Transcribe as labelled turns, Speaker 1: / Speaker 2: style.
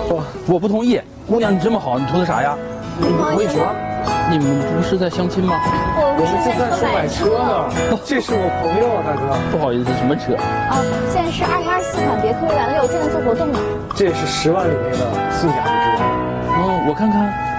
Speaker 1: 我不同意。姑娘，你这么好，你图的啥呀？
Speaker 2: 你不会说？
Speaker 1: 你们不是在相亲吗？
Speaker 2: 我们是在说买车
Speaker 3: 呢。这是我朋友啊，大哥。
Speaker 1: 不好意思，什么车？
Speaker 2: 啊，现在是2024款别克蔚蓝6正在做活动呢。
Speaker 3: 这也是10万里面的性价比之王。
Speaker 1: 我看看。